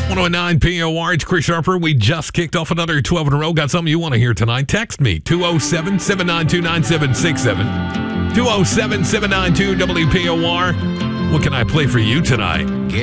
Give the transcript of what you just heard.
109 POR, it's Chris Sharper. We just kicked off another 12 in a row. Got something you want to hear tonight? Text me, 207-792-9767. 207-792-WPOR. What can I play for you tonight?